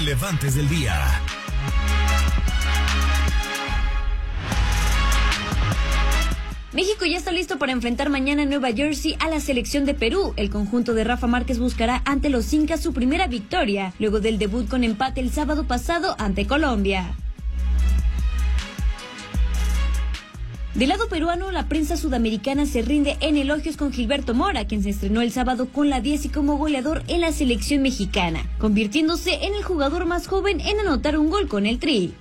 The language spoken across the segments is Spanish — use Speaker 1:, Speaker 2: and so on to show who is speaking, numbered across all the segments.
Speaker 1: relevantes del día.
Speaker 2: México ya está listo para enfrentar mañana en Nueva Jersey a la selección de Perú. El conjunto de Rafa Márquez buscará ante los Incas su primera victoria, luego del debut con empate el sábado pasado ante Colombia. Del lado peruano, la prensa sudamericana se rinde en elogios con Gilberto Mora, quien se estrenó el sábado con la 10 y como goleador en la selección mexicana, convirtiéndose en el jugador más joven en anotar un gol con el Tri.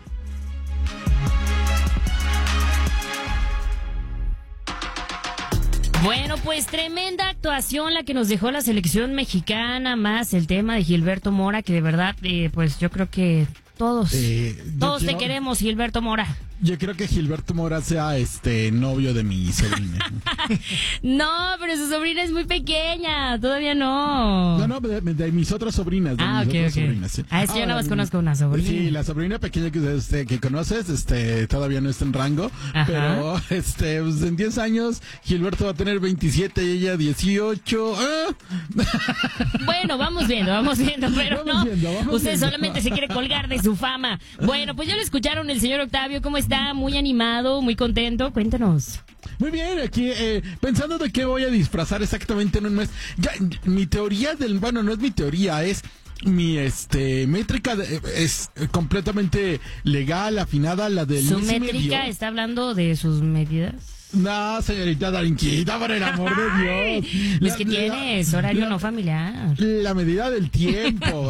Speaker 3: Bueno, pues tremenda actuación la que nos dejó la selección mexicana, más el tema de Gilberto Mora, que de verdad, pues yo creo que todos te queremos, Gilberto Mora.
Speaker 4: Yo creo que Gilberto Mora sea novio de mi sobrina.
Speaker 3: No, pero su sobrina es muy pequeña, todavía no.
Speaker 4: No, de mis otras sobrinas. Sobrinas, sí.
Speaker 3: Ah, es que yo nada más conozco una sobrina.
Speaker 4: Sí, la sobrina pequeña que conoces, todavía no está en rango. Ajá. Pero, pues en 10 años, Gilberto va a tener 27 y ella 18.
Speaker 3: Bueno, vamos viendo, pero vamos viendo. Usted solamente se quiere colgar de su fama. Bueno, pues ya lo escucharon el señor Octavio, ¿cómo está? Muy animado, muy contento, cuéntanos.
Speaker 4: Muy bien, aquí pensando de qué voy a disfrazar exactamente en un mes. Ya, mi teoría no es mi teoría, es mi métrica es completamente legal, afinada, la del
Speaker 3: ¿Su métrica está hablando de sus medidas?
Speaker 4: No, señorita Darinquita, por el amor de Dios.
Speaker 3: Es que tienes horario no familiar.
Speaker 4: La medida del tiempo.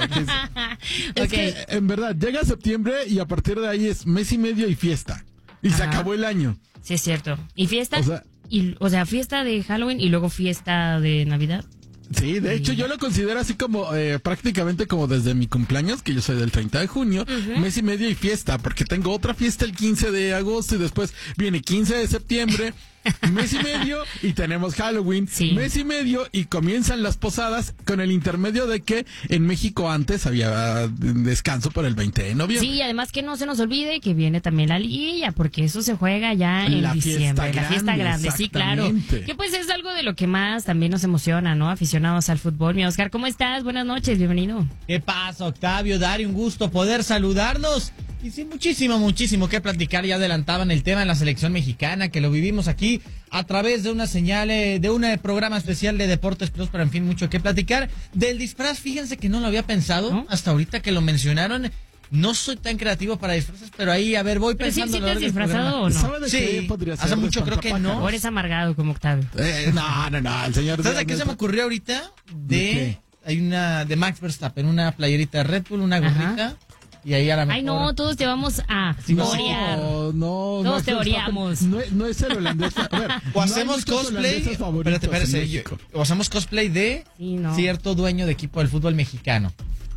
Speaker 4: Es que, en verdad, llega septiembre y a partir de ahí es mes y medio y fiesta. Y se acabó el año.
Speaker 3: Sí, es cierto. ¿Y fiesta? O sea, fiesta de Halloween y luego fiesta de Navidad.
Speaker 4: Sí, de hecho yo lo considero así como prácticamente como desde mi cumpleaños, que yo soy del 30 de junio, mes y medio y fiesta, porque tengo otra fiesta el 15 de agosto y después viene 15 de septiembre, mes y medio y tenemos Halloween, mes y medio y comienzan las posadas con el intermedio de que en México antes había descanso por el 20 de noviembre.
Speaker 3: Sí, además que no se nos olvide que viene también la liguilla, porque eso se juega ya en diciembre, la fiesta grande, sí, claro. Que pues es algo de lo que más también nos emociona, ¿no? Aficionados al fútbol. Mi Oscar, ¿cómo estás? Buenas noches, bienvenido.
Speaker 5: ¿Qué pasa, Octavio? Dari, un gusto poder saludarnos. Y sí, muchísimo que platicar. Ya adelantaban el tema en la selección mexicana, que lo vivimos aquí a través de una señal, de un programa especial de Deportes Plus, pero en fin, mucho que platicar. Del disfraz, fíjense que no lo había pensado, hasta ahorita que lo mencionaron. No soy tan creativo para disfraces, pero ahí, a ver, voy pensando.
Speaker 3: ¿Sí te has disfrazado o no?
Speaker 4: ¿Sabe de qué podría ser?
Speaker 5: Hace mucho creo que no.
Speaker 3: ¿O eres amargado como Octavio?
Speaker 4: No, el señor...
Speaker 5: ¿Sabes de qué se me ocurrió ahorita? Hay una de Max Verstappen, una playerita de Red Bull, una gorrita... Y ahí a la mejor...
Speaker 3: Ay, no, todos te vamos a orear.
Speaker 4: No,
Speaker 3: todos te oreamos.
Speaker 4: No es el holandés. A ver,
Speaker 5: o hacemos cosplay. Espérate. O hacemos cosplay de cierto dueño de equipo del fútbol mexicano.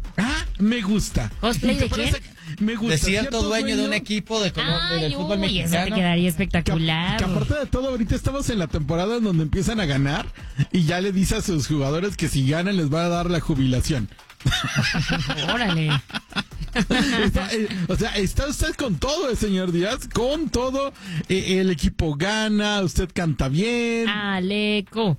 Speaker 4: Me gusta.
Speaker 3: ¿Cosplay de quién?
Speaker 4: Me gusta.
Speaker 5: De cierto dueño de un equipo del fútbol mexicano.
Speaker 3: Eso te quedaría espectacular.
Speaker 4: Que aparte de todo, ahorita estamos en la temporada en donde empiezan a ganar y ya le dice a sus jugadores que si ganan les va a dar la jubilación.
Speaker 3: Órale.
Speaker 4: Está usted con todo, señor Díaz, con todo. El equipo gana, usted canta bien.
Speaker 3: Aleco.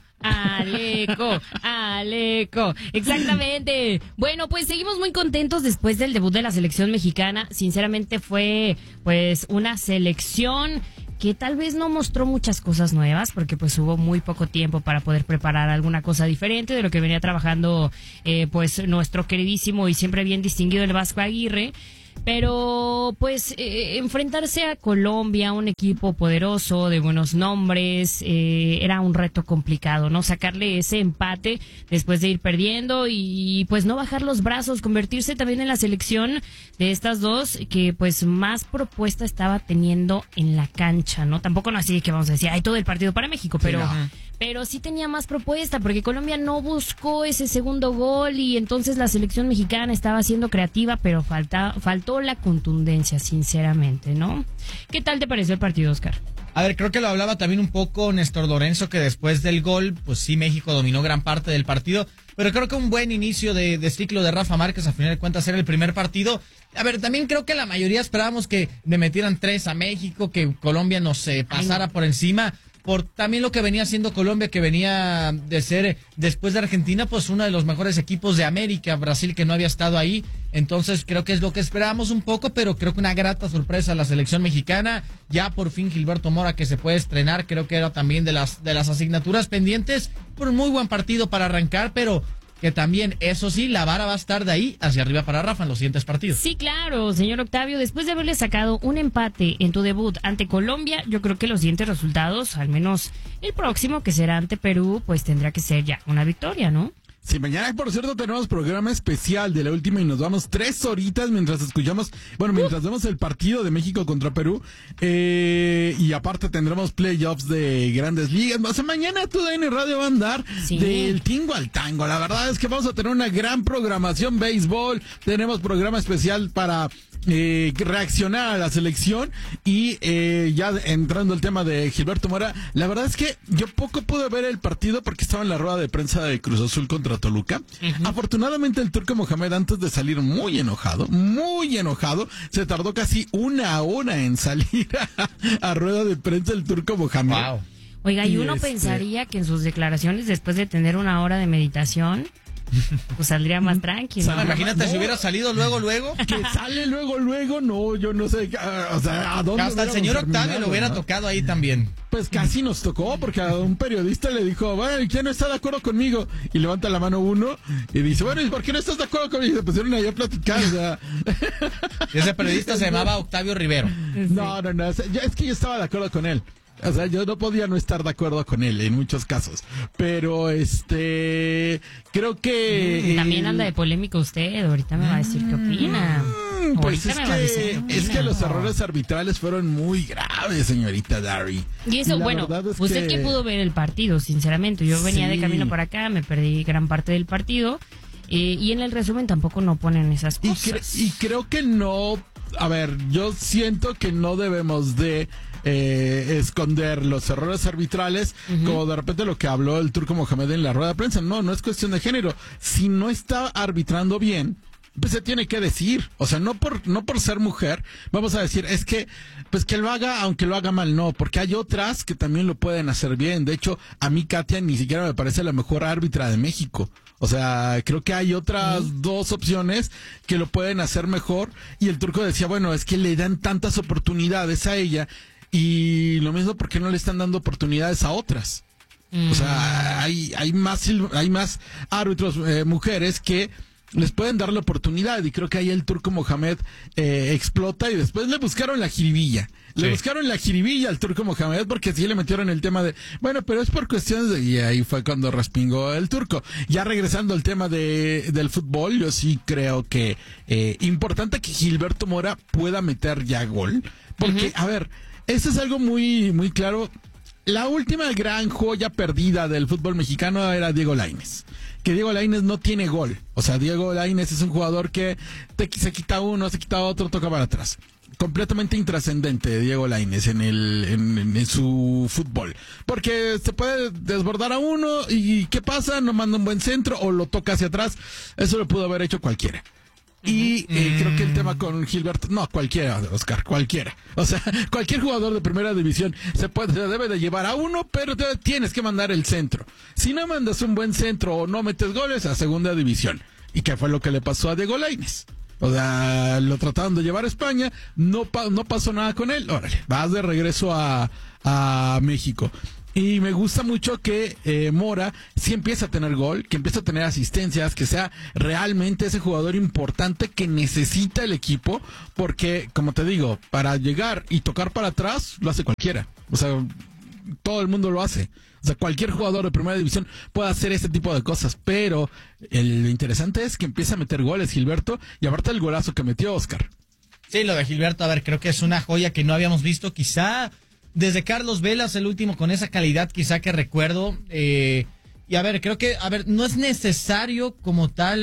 Speaker 3: Exactamente. Bueno, pues seguimos muy contentos después del debut de la selección mexicana. Sinceramente fue pues una selección que tal vez no mostró muchas cosas nuevas, porque pues hubo muy poco tiempo para poder preparar alguna cosa diferente de lo que venía trabajando pues nuestro queridísimo y siempre bien distinguido el Vasco Aguirre. Pero pues enfrentarse a Colombia, un equipo poderoso, de buenos nombres, era un reto complicado, ¿no? Sacarle ese empate después de ir perdiendo y pues no bajar los brazos, convertirse también en la selección de estas dos que pues más propuesta estaba teniendo en la cancha, ¿no? Tampoco no así que vamos a decir, hay todo el partido para México, pero sí tenía más propuesta, porque Colombia no buscó ese segundo gol y entonces la selección mexicana estaba siendo creativa, pero faltó la contundencia, sinceramente, ¿no? ¿Qué tal te pareció el partido, Oscar?
Speaker 5: A ver, creo que lo hablaba también un poco Néstor Lorenzo, que después del gol, pues sí, México dominó gran parte del partido, pero creo que un buen inicio de ciclo de Rafa Márquez, a final de cuentas, era el primer partido. A ver, también creo que la mayoría esperábamos que le metieran 3 a México, que Colombia nos pasara por encima. por también lo que venía haciendo Colombia, que venía de ser, después de Argentina, pues uno de los mejores equipos de América, Brasil que no había estado ahí. Entonces creo que es lo que esperábamos un poco, pero creo que una grata sorpresa a la selección mexicana. Ya por fin Gilberto Mora, que se puede estrenar, creo que era también de las asignaturas pendientes, por un muy buen partido para arrancar, pero que también, eso sí, la vara va a estar de ahí hacia arriba para Rafa en los siguientes partidos.
Speaker 3: Sí, claro, señor Octavio, después de haberle sacado un empate en tu debut ante Colombia, yo creo que los siguientes resultados, al menos el próximo, que será ante Perú, pues tendrá que ser ya una victoria, ¿no?
Speaker 4: Sí, mañana, por cierto, tenemos programa especial de la última y nos vamos 3 horitas mientras escuchamos, mientras vemos el partido de México contra Perú, y aparte tendremos playoffs de Grandes Ligas. O sea, mañana TUDN Radio va a andar del tingo al tango. La verdad es que vamos a tener una gran programación béisbol, tenemos programa especial para reaccionar a la selección y ya entrando el tema de Gilberto Mora, la verdad es que yo poco pude ver el partido porque estaba en la rueda de prensa de Cruz Azul contra Toluca. Afortunadamente el Turco Mohamed, antes de salir muy enojado, se tardó casi 1 hora en salir a rueda de prensa el Turco Mohamed.
Speaker 5: Wow.
Speaker 3: Oiga, y uno pensaría que en sus declaraciones, después de tener 1 hora de meditación, pues saldría más tranquilo.
Speaker 5: O sea, imagínate si hubiera salido luego.
Speaker 4: Que sale luego, no, yo no sé, o sea, ¿a dónde?
Speaker 5: Hasta el señor Octavio lo hubiera tocado ahí también.
Speaker 4: Pues casi nos tocó, porque a un periodista le dijo, bueno, ¿quién no está de acuerdo conmigo? Y levanta la mano uno y dice, bueno, ¿y por qué no estás de acuerdo conmigo? Y se pusieron ahí a platicar, o sea.
Speaker 5: Ese periodista se llamaba Octavio Rivero.
Speaker 4: No, es que yo estaba de acuerdo con él. O sea, yo no podía no estar de acuerdo con él en muchos casos. Pero, creo que...
Speaker 3: También anda de polémico usted. Ahorita me va a decir qué opina.
Speaker 4: Pues es que los errores arbitrales fueron muy graves, señorita Dari.
Speaker 3: Y eso, bueno, usted que pudo ver el partido, sinceramente. Yo venía de camino para acá, me perdí gran parte del partido. Y en el resumen tampoco no ponen esas cosas.
Speaker 4: Y creo que no... A ver, yo siento que no debemos de esconder los errores arbitrales, como de repente lo que habló el Turco Mohamed en la rueda de prensa. No es cuestión de género. Si no está arbitrando bien, pues se tiene que decir. O sea, no por ser mujer, vamos a decir, es que, pues que lo haga, aunque lo haga mal, no, porque hay otras que también lo pueden hacer bien. De hecho, a mí Katia ni siquiera me parece la mejor árbitra de México. O sea, creo que hay otras 2 opciones que lo pueden hacer mejor. Y el Turco decía, bueno, es que le dan tantas oportunidades a ella. Y lo mismo, ¿por qué no le están dando oportunidades a otras? O sea, hay más árbitros mujeres que les pueden dar la oportunidad, y creo que ahí el Turco Mohamed explota, y después le buscaron la jiribilla. Le buscaron la jiribilla al Turco Mohamed, porque sí le metieron el tema de, bueno, pero es por cuestiones de... Y ahí fue cuando respingó el Turco. Ya regresando al tema del fútbol, yo sí creo que importante que Gilberto Mora pueda meter ya gol, porque, a ver, eso es algo muy, muy claro. La última gran joya perdida del fútbol mexicano era Diego Lainez. Que Diego Lainez no tiene gol. O sea, Diego Lainez es un jugador que se quita uno, se quita otro, toca para atrás. Completamente intrascendente Diego Lainez en su fútbol. Porque se puede desbordar a uno y ¿qué pasa? No manda un buen centro o lo toca hacia atrás. Eso lo pudo haber hecho cualquiera. Y creo que el tema con Gilberto, no, cualquiera, Oscar, cualquiera. O sea, cualquier jugador de primera división se debe de llevar a uno, pero tienes que mandar el centro. Si no mandas un buen centro o no metes goles, a segunda división. ¿Y qué fue lo que le pasó a Diego Lainez? O sea, lo trataron de llevar a España, no pasó nada con él. Órale, vas de regreso a México. Y me gusta mucho que Mora sí empieza a tener gol, que empieza a tener asistencias, que sea realmente ese jugador importante que necesita el equipo, porque, como te digo, para llegar y tocar para atrás, lo hace cualquiera. O sea, todo el mundo lo hace. O sea, cualquier jugador de primera división puede hacer ese tipo de cosas, pero lo interesante es que empieza a meter goles Gilberto, y aparte el golazo que metió Oscar.
Speaker 5: Sí, lo de Gilberto, a ver, creo que es una joya que no habíamos visto, quizá desde Carlos Velas, el último con esa calidad quizá que recuerdo. Y a ver, creo que, no es necesario como tal,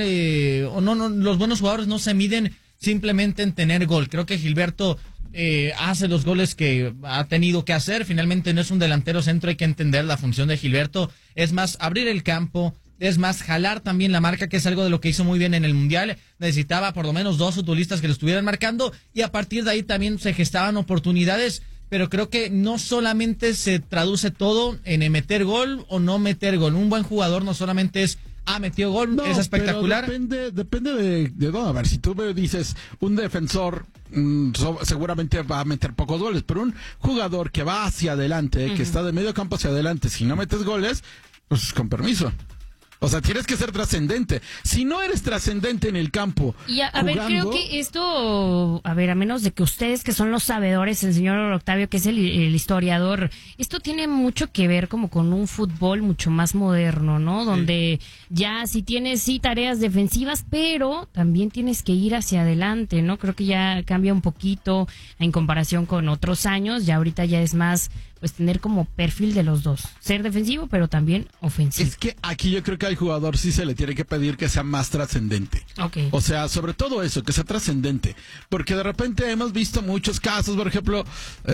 Speaker 5: los buenos jugadores no se miden simplemente en tener gol. Creo que Gilberto hace los goles que ha tenido que hacer. Finalmente no es un delantero centro, hay que entender la función de Gilberto. Es más, abrir el campo, es más, jalar también la marca, que es algo de lo que hizo muy bien en el Mundial. Necesitaba por lo menos 2 futbolistas que lo estuvieran marcando, y a partir de ahí también se gestaban oportunidades pero creo que no solamente se traduce todo en meter gol o no meter gol. Un buen jugador no solamente es metió gol, es espectacular.
Speaker 4: Pero depende de todo. A ver, si tú me dices un defensor, seguramente va a meter pocos goles, pero un jugador que va hacia adelante, que está de medio campo hacia adelante, si no metes goles, pues con permiso. O sea, tienes que ser trascendente. Si no eres trascendente en el campo.
Speaker 3: Y a ver, creo que esto, a menos de que ustedes que son los sabedores, el señor Octavio, que es el historiador, esto tiene mucho que ver como con un fútbol mucho más moderno, ¿no? Donde ya sí tienes tareas defensivas, pero también tienes que ir hacia adelante, ¿no? Creo que ya cambia un poquito en comparación con otros años. Ya ahorita ya es más, pues tener como perfil de los dos. Ser defensivo, pero también ofensivo.
Speaker 4: Es que aquí yo creo que al jugador sí se le tiene que pedir que sea más trascendente.
Speaker 3: Okay.
Speaker 4: O sea, sobre todo eso, que sea trascendente. Porque de repente hemos visto muchos casos, por ejemplo,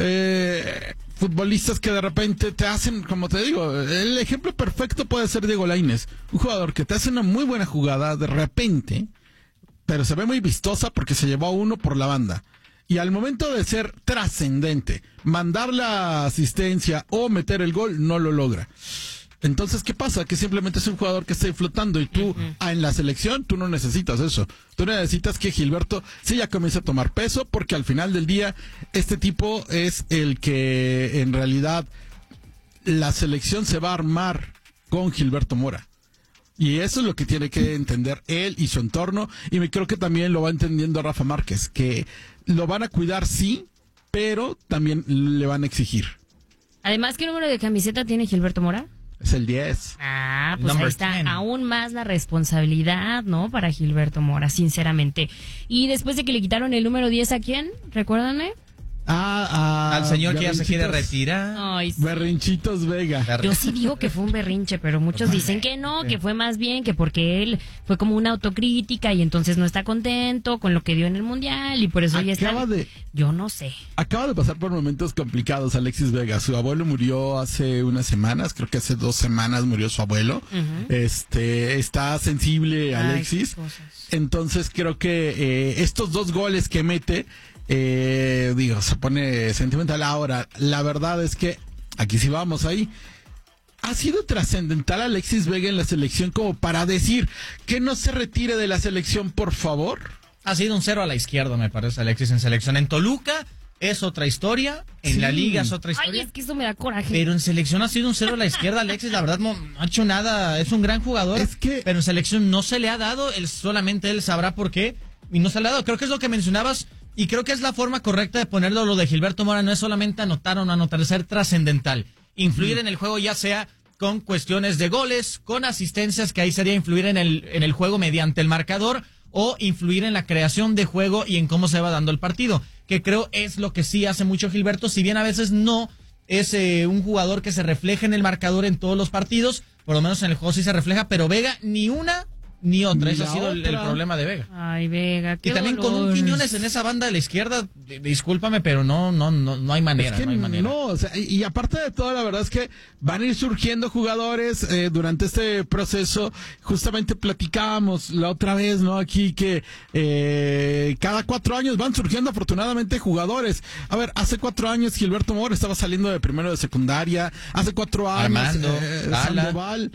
Speaker 4: futbolistas que de repente te hacen, como te digo, el ejemplo perfecto puede ser Diego Lainez. Un jugador que te hace una muy buena jugada de repente, pero se ve muy vistosa porque se llevó a uno por la banda. Y al momento de ser trascendente, mandar la asistencia o meter el gol, no lo logra. Entonces, ¿qué pasa? Que simplemente es un jugador que está ahí flotando y tú, en la selección, tú no necesitas eso. Tú necesitas que Gilberto sí ya comience a tomar peso, porque al final del día, este tipo es el que, en realidad, la selección se va a armar con Gilberto Mora. Y eso es lo que tiene que entender él y su entorno. Y me creo que también lo va entendiendo Rafa Márquez, que lo van a cuidar, sí, pero también le van a exigir.
Speaker 3: Además, ¿qué número de camiseta tiene Gilberto Mora?
Speaker 4: Es el 10.
Speaker 3: Pues Number ahí está 10. Aún más la responsabilidad, ¿no? Para Gilberto Mora, sinceramente. Y después de que le quitaron el número 10, ¿a quién? Recuérdame.
Speaker 5: Al señor que ya se quiere retirar.
Speaker 3: Ay, sí.
Speaker 4: Berrinchitos Vega.
Speaker 3: Yo sí digo que fue un berrinche, pero muchos dicen que no, que fue más bien que porque él fue como una autocrítica y entonces no está contento con lo que dio en el Mundial y por eso ya está. Yo no sé.
Speaker 4: Acaba de pasar por momentos complicados Alexis Vega. Su abuelo murió hace unas semanas, creo que hace 2 semanas murió su abuelo. Está sensible Alexis. Entonces creo que estos 2 goles que mete, se pone sentimental. Ahora, la verdad es que aquí sí vamos ahí. ¿Ha sido trascendental Alexis Vega en la selección como para decir que no se retire de la selección, por favor?
Speaker 5: Ha sido un 0 a la izquierda, me parece, Alexis en selección. En Toluca es otra historia, en la Liga es otra historia.
Speaker 3: Ay, es que eso me da coraje.
Speaker 5: Pero en selección ha sido un 0 a la izquierda, Alexis, la verdad no ha hecho nada, es un gran jugador, pero en selección no se le ha dado, solamente él sabrá por qué, y no se le ha dado. Creo que es lo que mencionabas, y creo que es la forma correcta de ponerlo. Lo de Gilberto Mora no es solamente anotar o no anotar, es ser trascendental. Influir en el juego, ya sea con cuestiones de goles, con asistencias, que ahí sería influir en el juego mediante el marcador, o influir en la creación de juego y en cómo se va dando el partido. Que creo es lo que sí hace mucho Gilberto, si bien a veces no es un jugador que se refleja en el marcador en todos los partidos, por lo menos en el juego sí se refleja, pero Vega ni una ni otra. Ese ha sido el problema de Vega.
Speaker 3: Ay, Vega, qué
Speaker 5: Y también
Speaker 3: dolor.
Speaker 5: con un Quiñones en esa banda de la izquierda, discúlpame, pero no hay manera.
Speaker 4: Es que
Speaker 5: no hay manera.
Speaker 4: No, o sea, y aparte de todo, la verdad es que van a ir surgiendo jugadores durante este proceso. Justamente platicábamos la otra vez, ¿no? Aquí que cada 4 años van surgiendo afortunadamente jugadores. A ver, hace 4 años Gilberto Mora estaba saliendo de primero de secundaria. Hace 4 años
Speaker 5: Armando,
Speaker 4: Sandoval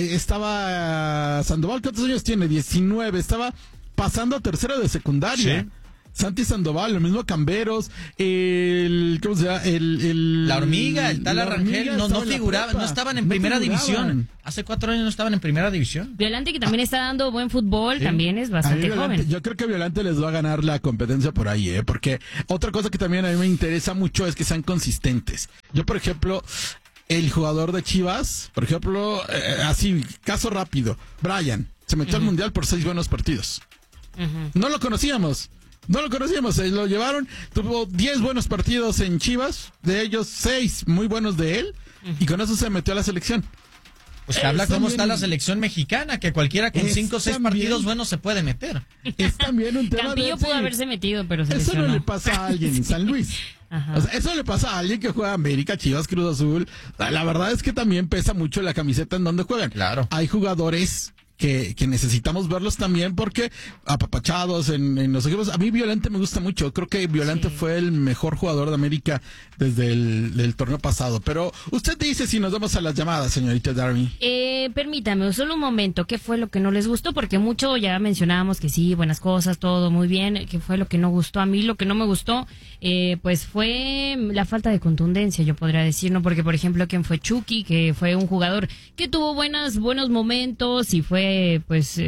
Speaker 4: estaba Sandoval, ¿cuántos años tiene? 19. Estaba pasando a tercero de secundaria. Sí. Santi Sandoval, lo mismo Camberos, ¿cómo se llama? La
Speaker 5: Hormiga, el tal Arrangel, no figuraban, no estaban en primera división. Hace 4 años no estaban en primera división.
Speaker 3: Violante, que también está dando buen fútbol, también es bastante joven.
Speaker 4: Yo creo que Violante les va a ganar la competencia por ahí, porque otra cosa que también a mí me interesa mucho es que sean consistentes. Yo, por ejemplo, el jugador de Chivas, por ejemplo, así, caso rápido, Brian, se metió al Mundial por 6 buenos partidos. No lo conocíamos, lo llevaron, tuvo 10 buenos partidos en Chivas, de ellos 6 muy buenos de él, y con eso se metió a la selección.
Speaker 5: Pues que habla cómo está la selección mexicana, que cualquiera con 5 o 6 partidos buenos se puede meter.
Speaker 4: Es también un tema
Speaker 3: Campillo pudo haberse metido, pero se
Speaker 4: eso
Speaker 3: lesionó.
Speaker 4: no le pasa a alguien en San Luis. O sea, eso le pasa a alguien que juega América, Chivas, Cruz Azul. La verdad es que también pesa mucho la camiseta en donde juegan.
Speaker 5: Claro.
Speaker 4: Hay jugadores que necesitamos verlos también porque apapachados en los equipos. A mí Violante me gusta mucho. Creo que Violante fue el mejor jugador de América desde el torneo pasado. Pero usted dice si nos vamos a las llamadas, señorita Darby.
Speaker 3: Permítame, solo un momento. ¿Qué fue lo que no les gustó? Porque mucho ya mencionábamos que sí, buenas cosas, todo muy bien. ¿Qué fue lo que no gustó? A mí lo que no me gustó, pues fue la falta de contundencia, yo podría decir, ¿no? Porque, por ejemplo, quien fue Chucky, que fue un jugador que tuvo buenos momentos y fue pues,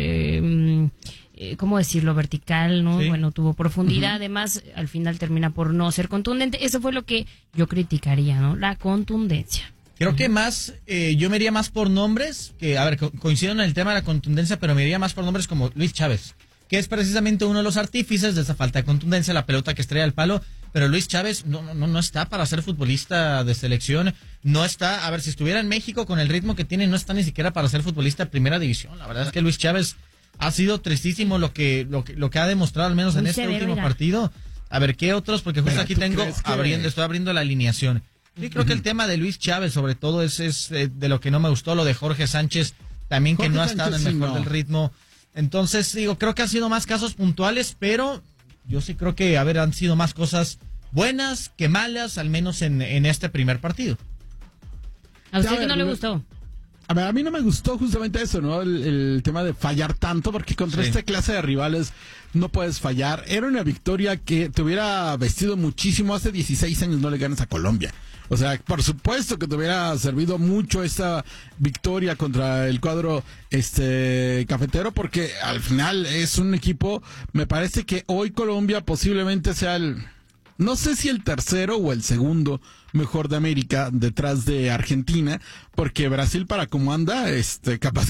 Speaker 3: ¿cómo decirlo? Vertical, ¿no? Sí. Bueno, tuvo profundidad, además, al final termina por no ser contundente. Eso fue lo que yo criticaría, ¿no? La contundencia.
Speaker 5: Creo que más, yo me iría más por nombres, que, a ver, coincido en el tema de la contundencia, pero me iría más por nombres como Luis Chávez, que es precisamente uno de los artífices de esa falta de contundencia, la pelota que estrella al palo. Pero Luis Chávez no está para ser futbolista de selección, no está, a ver, si estuviera en México con el ritmo que tiene, no está ni siquiera para ser futbolista de primera división. La verdad es que Luis Chávez ha sido tristísimo lo que ha demostrado, al menos en este último partido. A ver, ¿qué otros? Porque justo aquí estoy abriendo la alineación. Sí, creo que el tema de Luis Chávez, sobre todo, es de lo que no me gustó, lo de Jorge Sánchez, también que no ha estado en el mejor del ritmo. Entonces, digo, creo que han sido más casos puntuales, pero yo sí creo que, a ver, han sido más cosas buenas que malas, al menos en este primer partido.
Speaker 3: ¿A usted que no le gustó?
Speaker 4: A ver, a mí no me gustó justamente eso, ¿no? El tema de fallar tanto, porque contra esta clase de rivales no puedes fallar. Era una victoria que te hubiera vestido muchísimo. Hace 16 años no le ganas a Colombia. O sea, por supuesto que te hubiera servido mucho esta victoria contra el cuadro cafetero, porque al final es un equipo, me parece que hoy Colombia posiblemente sea no sé si el tercero o el segundo mejor de América detrás de Argentina, porque Brasil para cómo anda, capaz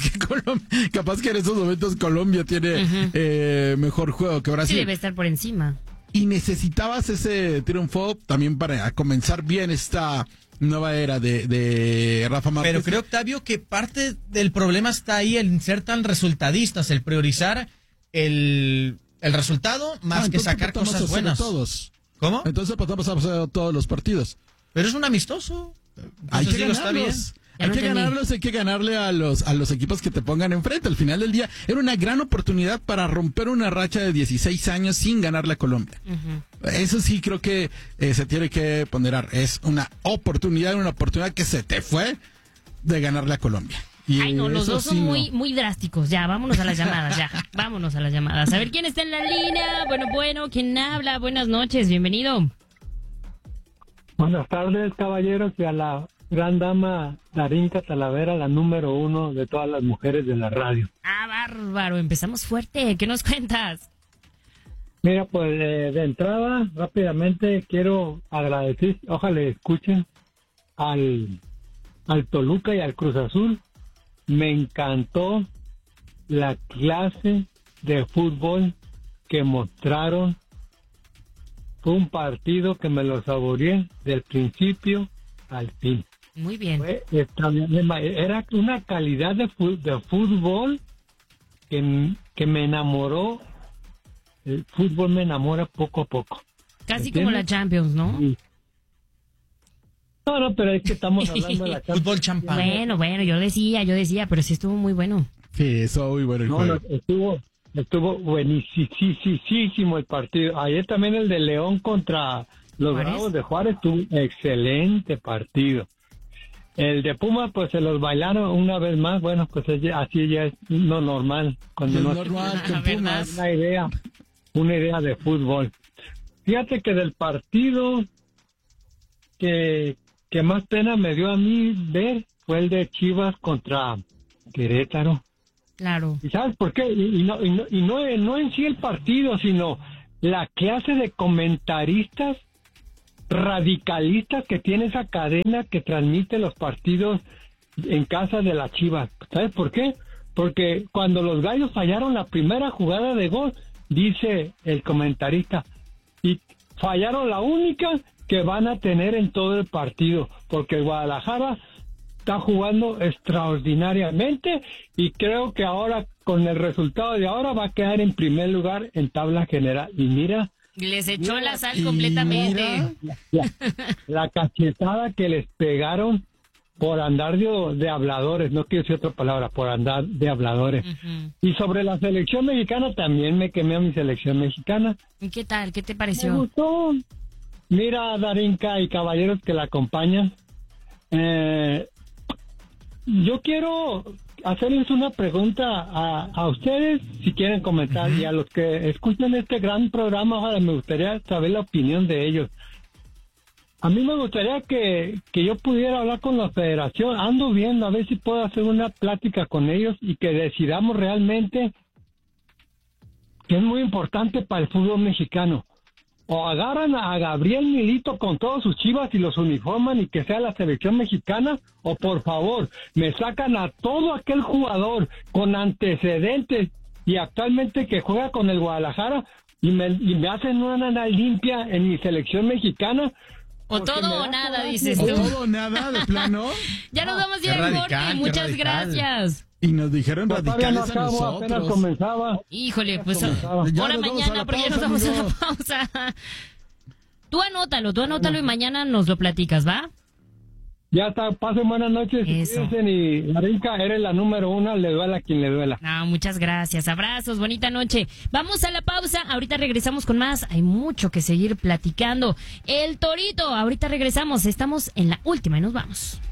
Speaker 4: que en estos momentos Colombia tiene mejor juego que Brasil.
Speaker 3: Sí, debe estar por encima.
Speaker 4: Y necesitabas ese triunfo también para comenzar bien esta nueva era de Rafa Márquez.
Speaker 5: Pero creo, Octavio, que parte del problema está ahí, el ser tan resultadistas, el priorizar el resultado más que sacar cosas buenas.
Speaker 4: Todos.
Speaker 5: ¿Cómo?
Speaker 4: Entonces pasamos a hacer todos los partidos.
Speaker 5: Pero es un amistoso.
Speaker 4: Hay que ganarlos. Hay que ganarle a los equipos que te pongan enfrente. Al final del día, era una gran oportunidad para romper una racha de 16 años sin ganarle a Colombia. Eso sí creo que se tiene que ponderar. Es una oportunidad que se te fue de ganarle a Colombia.
Speaker 3: Y ay, no, los dos son muy drásticos. Ya, vámonos a las llamadas, vámonos a las llamadas. A ver, ¿quién está en la línea? Bueno, ¿quién habla? Buenas noches, bienvenido.
Speaker 1: Buenas tardes, caballeros, y a la gran dama Darinka Talavera, la número 1 de todas las mujeres de la radio.
Speaker 3: Ah, bárbaro, empezamos fuerte. ¿Qué nos cuentas?
Speaker 1: Mira, pues de entrada, rápidamente quiero agradecer, ojalá escuchen al Toluca y al Cruz Azul. Me encantó la clase de fútbol que mostraron. Fue un partido que me lo saboreé del principio al fin.
Speaker 3: Muy bien.
Speaker 1: Era una calidad de fútbol que me enamoró. El fútbol me enamora poco a poco.
Speaker 3: Casi como la Champions, ¿no?
Speaker 1: Sí. No, pero es que estamos hablando de la Champions.
Speaker 5: Fútbol champán.
Speaker 3: Bueno, yo decía, pero sí estuvo muy bueno.
Speaker 4: Sí, estuvo muy bueno el juego.
Speaker 1: Estuvo buenísimo el partido. Ayer también el de León contra los Bravos de Juárez, tuvo excelente partido. El de Pumas, pues se los bailaron una vez más. Bueno, pues así ya es lo normal. Cuando
Speaker 4: es
Speaker 1: no
Speaker 4: normal con Pumas.
Speaker 1: Una idea de fútbol. Fíjate que del partido que más pena me dio a mí ver fue el de Chivas contra Querétaro.
Speaker 3: Claro.
Speaker 1: ¿Y sabes por qué? Y no en sí el partido, sino la clase de comentaristas radicalistas que tiene esa cadena que transmite los partidos en casa de las Chivas. ¿Sabes por qué? Porque cuando los Gallos fallaron la primera jugada de gol, dice el comentarista, y fallaron la única que van a tener en todo el partido, porque el Guadalajara está jugando extraordinariamente y creo que ahora, con el resultado de ahora, va a quedar en primer lugar en tabla general. Y mira...
Speaker 3: Les echó la sal completamente.
Speaker 1: La cachetada que les pegaron por andar de habladores, no quiero decir otra palabra, por andar de habladores. Y sobre la selección mexicana, también me quemé a mi selección mexicana.
Speaker 3: ¿Y qué tal? ¿Qué te
Speaker 1: Me
Speaker 3: pareció?
Speaker 1: gustó. Mira, Darinka y caballeros que la acompañan, yo quiero hacerles una pregunta a ustedes, si quieren comentar, y a los que escuchan este gran programa, ojalá, me gustaría saber la opinión de ellos. A mí me gustaría que yo pudiera hablar con la federación, ando viendo a ver si puedo hacer una plática con ellos y que decidamos realmente que es muy importante para el fútbol mexicano. O agarran a Gabriel Milito con todos sus Chivas y los uniforman y que sea la selección mexicana, o por favor, me sacan a todo aquel jugador con antecedentes y actualmente que juega con el Guadalajara y me hacen una limpia en mi selección mexicana.
Speaker 3: O todo o nada, dices
Speaker 4: ¿O
Speaker 3: tú.
Speaker 4: todo o nada, de plano?
Speaker 3: Ya nos vamos a ir
Speaker 5: qué
Speaker 3: al
Speaker 5: radical,
Speaker 3: corte.
Speaker 5: qué
Speaker 3: Muchas
Speaker 5: radical.
Speaker 3: gracias.
Speaker 4: Y nos dijeron
Speaker 1: Pues todavía no
Speaker 4: radicales a
Speaker 1: acabo, apenas
Speaker 4: nosotros.
Speaker 1: comenzaba.
Speaker 3: Híjole, pues
Speaker 1: comenzaba.
Speaker 4: Ya
Speaker 3: ahora
Speaker 4: nos vamos a
Speaker 3: mañana,
Speaker 4: la
Speaker 3: pero ya nos
Speaker 4: pausa,
Speaker 3: vamos a la
Speaker 4: amigo.
Speaker 3: pausa. Tú anótalo y mañana nos lo platicas, ¿va?
Speaker 1: Ya está, pasen buenas noches.
Speaker 3: Eso.
Speaker 1: Cuídense, y Marinka, eres la número 1, le duela a quien le duela.
Speaker 3: No, muchas gracias. Abrazos, bonita noche. Vamos a la pausa. Ahorita regresamos con más. Hay mucho que seguir platicando. El Torito, ahorita regresamos. Estamos en la última y nos vamos.